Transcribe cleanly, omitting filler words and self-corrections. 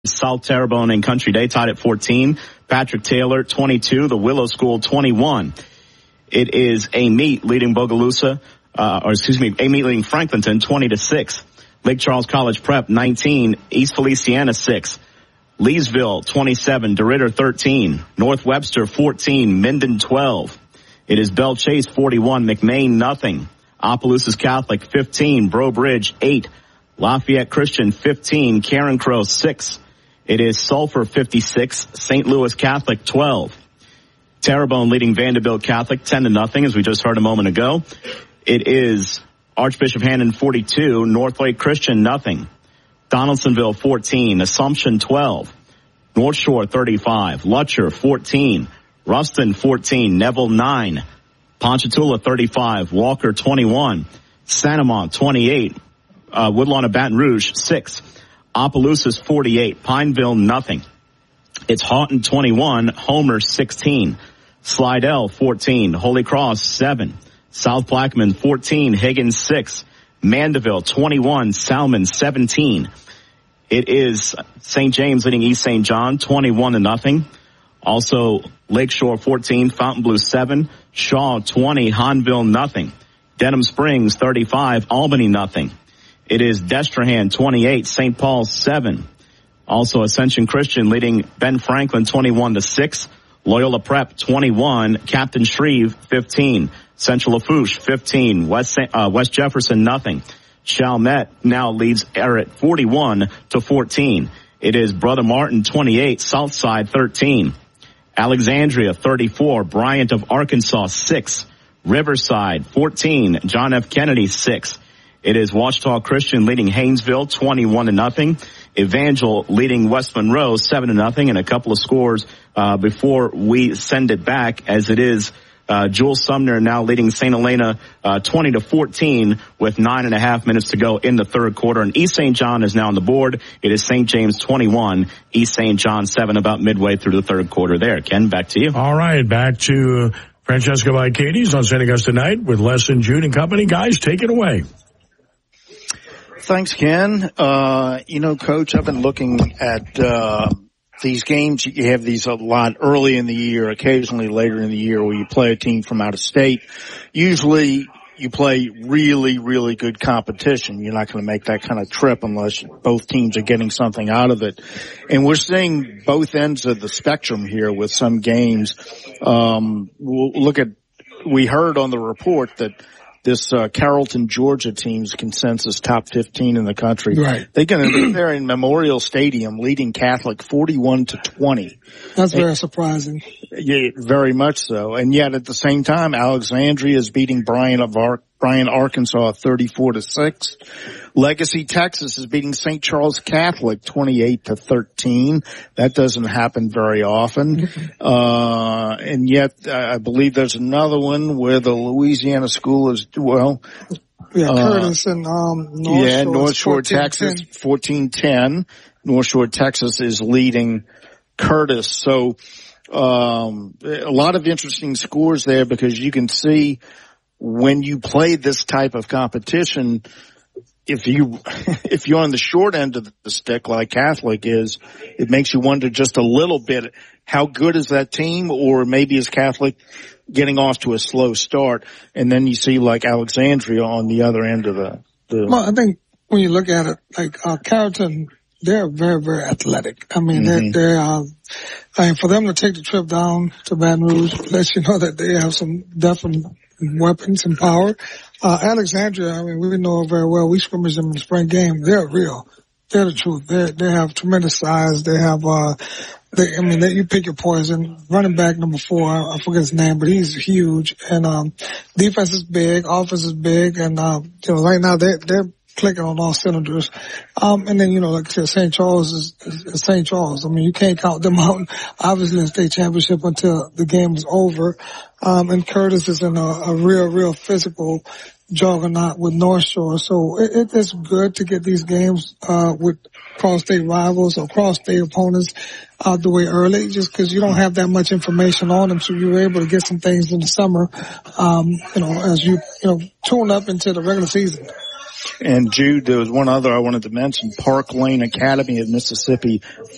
South Terrebonne and Country Day tied at 14. Patrick Taylor, 22. The Willow School, 21. It is Amite leading Bogalusa, Amite leading Franklinton, 20-6. Lake Charles College Prep, 19. East Feliciana, 6. Leesville, 27. DeRidder, 13. North Webster, 14. Minden, 12. It is Belle Chase, 41. McMain, nothing. Opelousas Catholic, 15. Breaux Bridge, 8. Lafayette Christian, 15. Karen Crow, 6. It is Sulphur, 56. St. Louis Catholic, 12. Terrebonne leading Vanderbilt Catholic, 10-0, as we just heard a moment ago. It is Archbishop Hannon, 42. Northlake Christian, nothing. Donaldsonville, 14. Assumption, 12. North Shore, 35. Lutcher, 14. Ruston, 14. Neville, 9. Ponchatoula, 35. Walker, 21. Santamont, 28. Woodlawn of Baton Rouge, 6. Opelousas, 48. Pineville, nothing. It's Houghton, 21. Homer, 16. Slidell, 14. Holy Cross, 7. South Plaquemine, 14. Higgins, 6. Mandeville, 21. Salmon, 17. It is St. James leading East St. John, 21-0. Also, Lakeshore, 14. Fontainebleau, 7. Shaw, 20. Hahnville, nothing. Denham Springs, 35. Albany, nothing. It is Destrehan, 28. St. Paul's, 7. Also, Ascension Christian leading Ben Franklin, 21-6. Loyola Prep, 21. Captain Shreve, 15. Central Lafourche, 15. West Jefferson, nothing. Chalmette now leads Everett, 41-14. It is Brother Martin, 28. Southside, 13. Alexandria, 34. Bryant of Arkansas, 6. Riverside, 14. John F. Kennedy, 6. It is Ouachita Christian leading Haynesville, 21-0. Evangel leading West Monroe, 7-0. And a couple of scores before we send it back, as it is Jules Sumner now leading St. Helena 20-14 with 9.5 minutes to go in the third quarter. And East St. John is now on the board. It is St. James 21, East St. John 7, about midway through the third quarter there. Ken, back to you. All right, back to Francesca Vicades on St. Augusta Night with Les and Jude and company. Guys, take it away. Thanks, Ken. Coach, I've been looking at these games. You have these a lot early in the year, occasionally later in the year, where you play a team from out of state. Usually you play really, really good competition. You're not going to make that kind of trip unless both teams are getting something out of it. And we're seeing both ends of the spectrum here with some games. We heard on the report that this Carrollton, Georgia team's consensus top 15 in the country. Right. They're in Memorial Stadium leading Catholic 41-20. That's very surprising. Yeah, very much so. And yet at the same time, Alexandria is beating Bryan, Arkansas 34-6. Legacy, Texas is beating St. Charles Catholic 28-13. That doesn't happen very often. And yet I believe there's another one where the Louisiana school is, Curtis and North Shore, Texas 14-10. North Shore, Texas is leading Curtis. So a lot of interesting scores there, because you can see when you play this type of competition, if you're on the short end of the stick like Catholic is, it makes you wonder just a little bit, how good is that team? Or maybe is Catholic getting off to a slow start? And then you see like Alexandria on the other end of the Well, I think when you look at it, like Carrollton, they're very, very athletic. I mean, for them to take the trip down to Baton Rouge lets you know that they have some definite weapons and power. Alexandria, I mean, we know very well. We scrimmaged them in the spring game. They're real. They're the truth. They have tremendous size. They have, you pick your poison. Running back number 4, I forget his name, but he's huge. And, defense is big, offense is big. And, right now they're clicking on all cylinders. And then, like I said, St. Charles is St. Charles. I mean, you can't count them out, obviously, in the state championship until the game is over. And Curtis is in a real physical juggernaut with North Shore. So it's good to get these games, with cross-state rivals or cross-state opponents out the way early, just because you don't have that much information on them. So you're able to get some things in the summer, as you tune up into the regular season. And Jude, there was one other I wanted to mention, Park Lane Academy of Mississippi